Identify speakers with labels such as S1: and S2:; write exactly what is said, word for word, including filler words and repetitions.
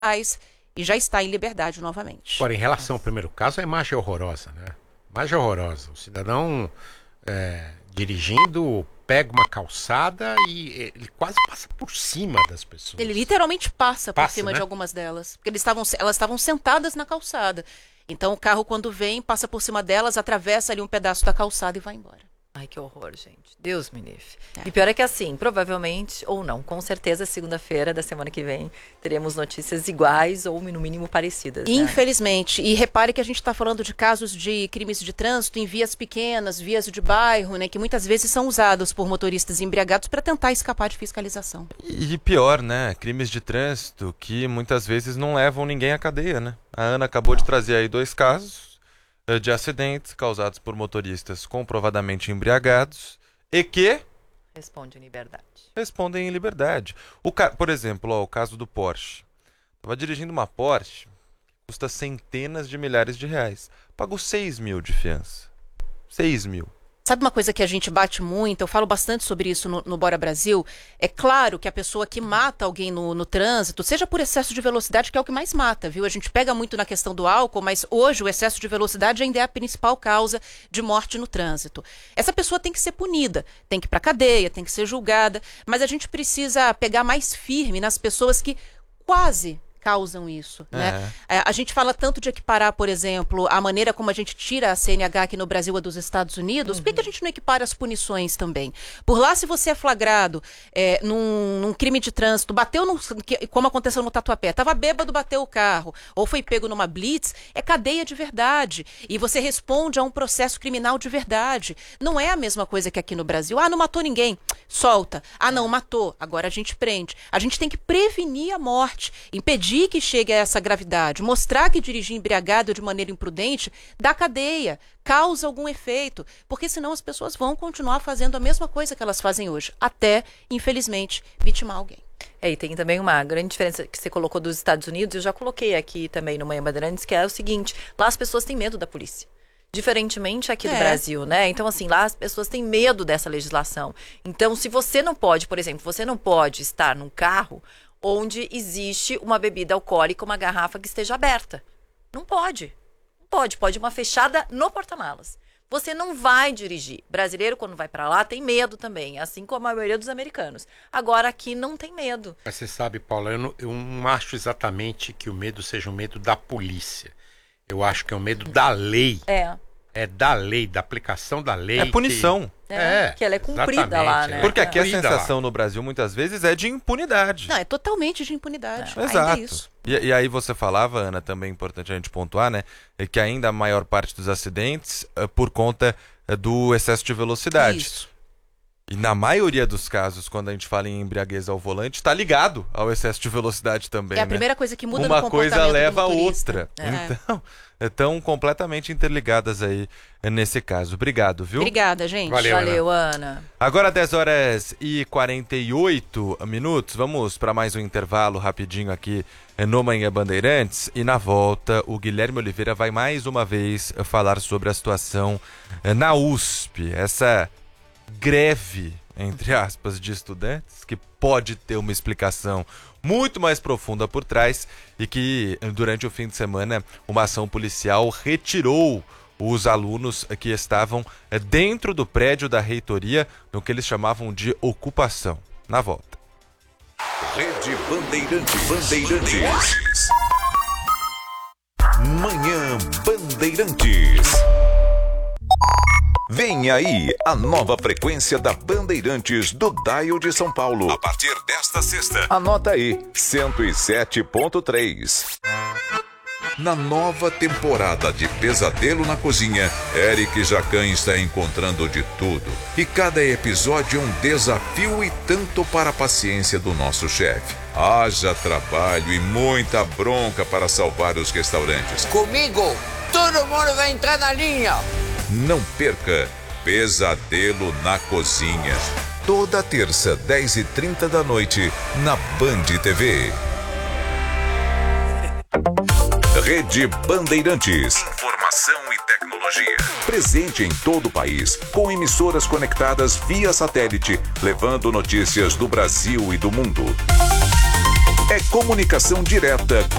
S1: e já está em liberdade novamente.
S2: Agora, em relação ao primeiro caso, a imagem é horrorosa, né? A imagem é horrorosa. O cidadão é, dirigindo, pega uma calçada e ele quase passa por cima das pessoas.
S1: Ele literalmente passa,
S2: passa
S1: por cima, né, de algumas delas. Porque eles estavam, elas estavam sentadas na calçada. Então o carro, quando vem, passa por cima delas, atravessa ali um pedaço da calçada e vai embora.
S3: Ai, que horror, gente. Deus me livre. É. E pior é que assim, provavelmente, ou não, com certeza, segunda-feira da semana que vem, teremos notícias iguais ou, no mínimo, parecidas. Né?
S1: Infelizmente. E repare que a gente está falando de casos de crimes de trânsito em vias pequenas, vias de bairro, né, que muitas vezes são usados por motoristas embriagados para tentar escapar de fiscalização.
S4: E pior, né? Crimes de trânsito que muitas vezes não levam ninguém à cadeia, né? A Ana acabou de trazer aí dois casos de acidentes causados por motoristas comprovadamente embriagados e que
S3: respondem em liberdade.
S4: Respondem em liberdade. O ca... Por exemplo, ó, o caso do Porsche. Estava dirigindo uma Porsche, custa centenas de milhares de reais. Pagou seis mil de fiança. seis mil.
S1: Sabe uma coisa que a gente bate muito, eu falo bastante sobre isso no, no Bora Brasil, é claro que a pessoa que mata alguém no, no trânsito, seja por excesso de velocidade, que é o que mais mata, viu? A gente pega muito na questão do álcool, mas hoje o excesso de velocidade ainda é a principal causa de morte no trânsito. Essa pessoa tem que ser punida, tem que ir pra cadeia, tem que ser julgada, mas a gente precisa pegar mais firme nas pessoas que quase causam isso,
S4: é.
S1: né? A gente fala tanto de equiparar, por exemplo, a maneira como a gente tira a C N H aqui no Brasil a dos Estados Unidos. Uhum. Por que que a gente não equipara as punições também? Por lá, se você é flagrado é, num, num crime de trânsito, bateu, no, como aconteceu no Tatuapé, estava bêbado, bateu o carro, ou foi pego numa blitz, é cadeia de verdade. E você responde a um processo criminal de verdade. Não é a mesma coisa que aqui no Brasil. Ah, não matou ninguém, solta. Ah, não, matou, agora a gente prende. A gente tem que prevenir a morte, impedir que chegue a essa gravidade, mostrar que dirigir embriagado de maneira imprudente dá cadeia, causa algum efeito, porque senão as pessoas vão continuar fazendo a mesma coisa que elas fazem hoje, até, infelizmente, vitimar alguém.
S3: É, e tem também uma grande diferença que você colocou dos Estados Unidos, eu já coloquei aqui também no Manhã Bandeirantes, que é o seguinte, lá as pessoas têm medo da polícia. Diferentemente aqui do é. Brasil, né? Então, assim, lá as pessoas têm medo dessa legislação. Então, se você não pode, por exemplo, você não pode estar num carro onde existe uma bebida alcoólica, uma garrafa que esteja aberta. Não pode. Não pode. Pode uma fechada no porta-malas. Você não vai dirigir. Brasileiro, quando vai pra lá, tem medo também, assim como a maioria dos americanos. Agora, aqui não tem medo.
S2: Mas você sabe, Paula, eu não, eu não acho exatamente que o medo seja o medo da polícia. Eu acho que é o medo da lei.
S3: É.
S2: É da lei, da aplicação da lei.
S4: É punição.
S2: Que... É,
S3: é, que ela é cumprida lá, né?
S4: Porque aqui
S2: é.
S4: a sensação no Brasil, muitas vezes, é de impunidade.
S1: Não, é totalmente de impunidade.
S4: É. Exato. É isso. E, e aí você falava, Ana, também é importante a gente pontuar, né? É que ainda a maior parte dos acidentes é por conta é, do excesso de velocidade.
S1: Isso.
S4: E na maioria dos casos, quando a gente fala em embriaguez ao volante, está ligado ao excesso de velocidade também. É
S1: a
S4: né?
S1: primeira coisa que muda
S4: Uma
S1: no comportamento
S4: coisa leva a
S1: do motorista.
S4: outra.
S1: É.
S4: Então, estão completamente interligadas aí nesse caso. Obrigado, viu?
S1: Obrigada, gente.
S2: Valeu,
S3: Valeu Ana. Ana.
S4: Agora dez horas e quarenta e oito minutos. Vamos para mais um intervalo rapidinho aqui no Manhã Bandeirantes. E na volta, o Guilherme Oliveira vai mais uma vez falar sobre a situação na U S P. Essa greve, entre aspas, de estudantes, que pode ter uma explicação muito mais profunda por trás e que, durante o fim de semana, uma ação policial retirou os alunos que estavam dentro do prédio da reitoria, no que eles chamavam de ocupação. Na volta.
S5: Rede Bandeirantes. Bandeirantes. Manhã Bandeirantes. Vem aí a nova frequência da Bandeirantes do Dial de São Paulo. A partir desta sexta. Anota aí, cento e sete ponto três. Na nova temporada de Pesadelo na Cozinha, Eric Jacan está encontrando de tudo. E cada episódio é um desafio e tanto para a paciência do nosso chefe. Haja trabalho e muita bronca para salvar os restaurantes.
S6: Comigo, todo mundo vai entrar na linha.
S5: Não perca Pesadelo na Cozinha. Toda terça, dez e trinta da noite, na Band T V. Rede Bandeirantes. Informação e tecnologia. Presente em todo o país, com emissoras conectadas via satélite, levando notícias do Brasil e do mundo. é comunicação direta